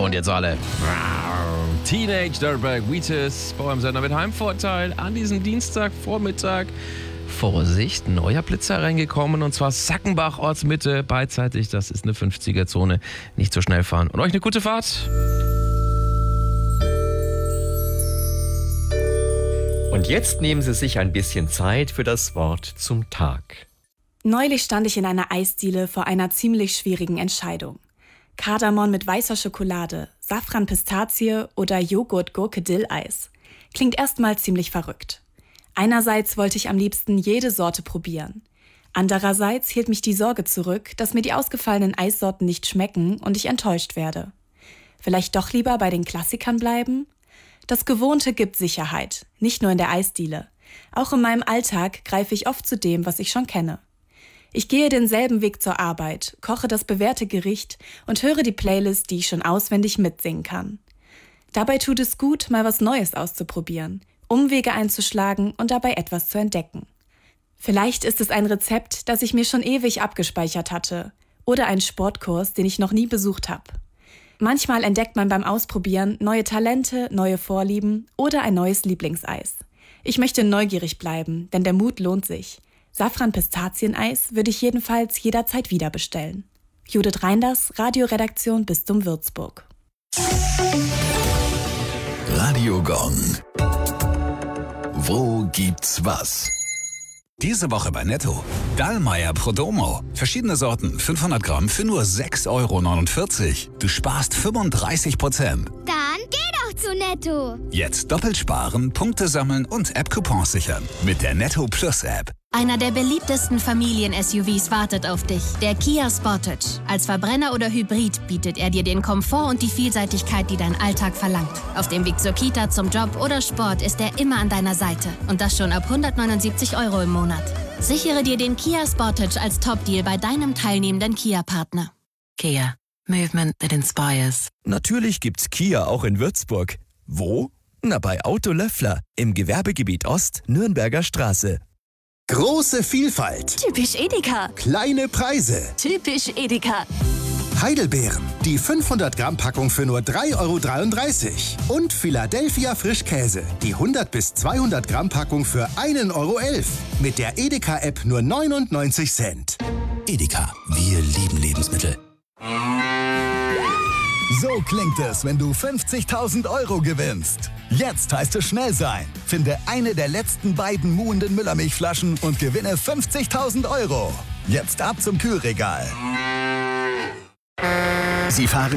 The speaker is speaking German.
Und jetzt alle. Teenage Dirtbag Wheatus bei eurem Sender mit Heimvorteil an diesem Dienstagvormittag. Vorsicht, neuer Blitzer reingekommen und zwar Sackenbach Ortsmitte beidseitig. Das ist eine 50er-Zone. Nicht so schnell fahren. Und euch eine gute Fahrt. Und jetzt nehmen Sie sich ein bisschen Zeit für das Wort zum Tag. Neulich stand ich in einer Eisdiele vor einer ziemlich schwierigen Entscheidung. Kardamom mit weißer Schokolade, Safran-Pistazie oder Joghurt-Gurke-Dill-Eis. Klingt erstmal ziemlich verrückt. Einerseits wollte ich am liebsten jede Sorte probieren. Andererseits hielt mich die Sorge zurück, dass mir die ausgefallenen Eissorten nicht schmecken und ich enttäuscht werde. Vielleicht doch lieber bei den Klassikern bleiben? Das Gewohnte gibt Sicherheit, nicht nur in der Eisdiele. Auch in meinem Alltag greife ich oft zu dem, was ich schon kenne. Ich gehe denselben Weg zur Arbeit, koche das bewährte Gericht und höre die Playlist, die ich schon auswendig mitsingen kann. Dabei tut es gut, mal was Neues auszuprobieren, Umwege einzuschlagen und dabei etwas zu entdecken. Vielleicht ist es ein Rezept, das ich mir schon ewig abgespeichert hatte, oder ein Sportkurs, den ich noch nie besucht habe. Manchmal entdeckt man beim Ausprobieren neue Talente, neue Vorlieben oder ein neues Lieblingseis. Ich möchte neugierig bleiben, denn der Mut lohnt sich. Safran-Pistazieneis würde ich jedenfalls jederzeit wieder bestellen. Judith Reinders, Radioredaktion Bistum Würzburg. Radio Gong. Wo gibt's was? Diese Woche bei Netto. Dallmayr Prodomo. Verschiedene Sorten, 500 Gramm für nur 6,49 €. Du sparst 35%. Dann geh doch zu Netto. Jetzt doppelt sparen, Punkte sammeln und App-Coupons sichern. Mit der Netto Plus App. Einer der beliebtesten Familien-SUVs wartet auf dich, der Kia Sportage. Als Verbrenner oder Hybrid bietet er dir den Komfort und die Vielseitigkeit, die dein Alltag verlangt. Auf dem Weg zur Kita, zum Job oder Sport ist er immer an deiner Seite. Und das schon ab 179 € im Monat. Sichere dir den Kia Sportage als Top-Deal bei deinem teilnehmenden Kia-Partner. Kia. Movement that inspires. Natürlich gibt's Kia auch in Würzburg. Wo? Na, bei Auto Löffler im Gewerbegebiet Ost, Nürnberger Straße. Große Vielfalt. Typisch Edeka. Kleine Preise. Typisch Edeka. Heidelbeeren. Die 500 Gramm Packung für nur 3,33 €. Und Philadelphia Frischkäse. Die 100 bis 200 Gramm Packung für 1,11 €. Mit der Edeka-App nur 99 Cent. Edeka. Wir lieben Lebensmittel. So klingt es, wenn du 50.000 € gewinnst. Jetzt heißt es schnell sein. Finde eine der letzten beiden muhenden Müllermilchflaschen und gewinne 50.000 €. Jetzt ab zum Kühlregal. Sie fahren